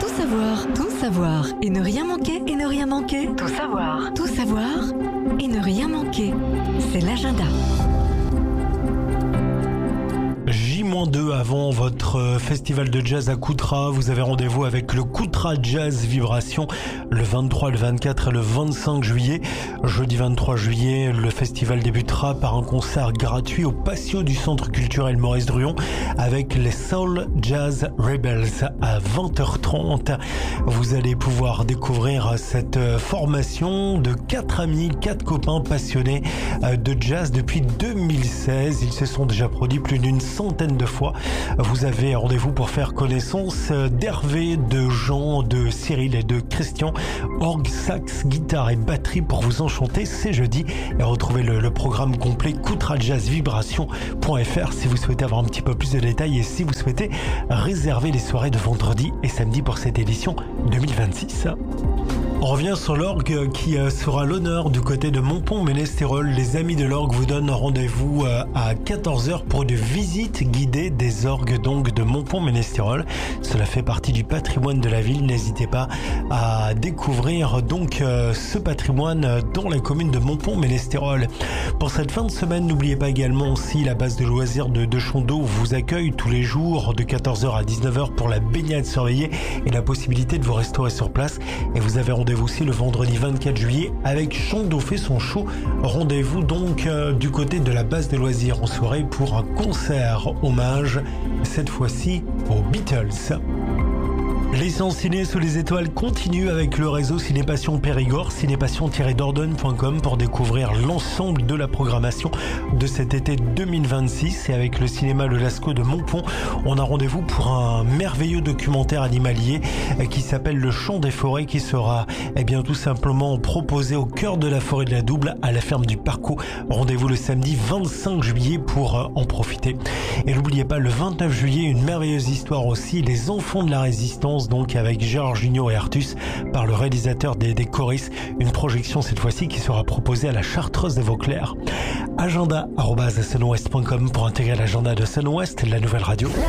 tout savoir et ne rien manquer, et ne rien manquer. Tout savoir et ne rien manquer. C'est l'agenda. J-2 avant votre festival de jazz à Coutras, vous avez rendez-vous avec le Coutras Jazz Vibration le 23, le 24 et le 25 juillet. Jeudi 23 juillet, le festival débutera par un concert gratuit au patio du Centre culturel Maurice Druon avec les Soul Jazz Rebels à 20h30. Vous allez pouvoir découvrir cette formation de 4 amis, 4 copains passionnés de jazz depuis 2016. Ils se sont déjà produits plus d'une centaine de fois. Vous avez rendez-vous pour faire connaissance d'Hervé, de Jean, de Cyril et de Christian. Orgue, sax, guitare et batterie pour vous enchanter. C'est jeudi. Et retrouvez le programme complet coutrajazzvibration.fr si vous souhaitez avoir un petit peu plus de détails et si vous souhaitez réserver les soirées de vendredi et samedi pour cette édition 2026. On revient sur l'orgue qui sera à l'honneur du côté de Montpont-Ménestérol. Les amis de l'orgue vous donnent rendez-vous à 14h pour une visite guidée des orgues donc de Montpont-Ménestérol. Cela fait partie du patrimoine de la ville. N'hésitez pas à découvrir donc ce patrimoine dans la commune de Montpont-Ménestérol. Pour cette fin de semaine, n'oubliez pas également aussi la base de loisirs de Chondeau vous accueille tous les jours de 14h à 19h pour la baignade surveillée et la possibilité de vous restaurer sur place. Et vous avez rendez-vous aussi le vendredi 24 juillet avec Chondeau fait son show. Rendez-vous donc du côté de la base des loisirs en soirée pour un concert hommage, cette fois-ci aux Beatles. Les séances ciné sous les étoiles continuent avec le réseau Cinépassion Périgord, cinépassion-dordogne.com pour découvrir l'ensemble de la programmation de cet été 2026. Et avec le cinéma Le Lascaux de Montpont, on a rendez-vous pour un merveilleux documentaire animalier qui s'appelle Le Chant des Forêts, qui sera tout simplement proposé au cœur de la forêt de la Double à la ferme du Parcours. Rendez-vous le samedi 25 juillet pour en profiter. Et n'oubliez pas le 29 juillet, une merveilleuse histoire aussi, Les Enfants de la Résistance, donc avec Gérard Jugnot et Artus par le réalisateur des Choris. Une projection cette fois-ci qui sera proposée à la Chartreuse des Vauclers. Agenda@sunwest.com pour intégrer l'agenda de Sunwest, la nouvelle radio.